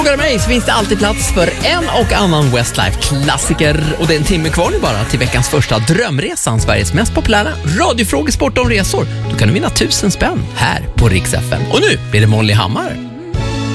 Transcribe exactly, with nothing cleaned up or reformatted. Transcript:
Frågar du mig så finns det alltid plats för en och annan Westlife-klassiker. Och det är en timme kvar nu bara till veckans första Drömresan, Sveriges mest populära radiofrågesport om resor. Då kan du vinna tusen spänn här på Rix F M. Och nu blir det Molly Hammar.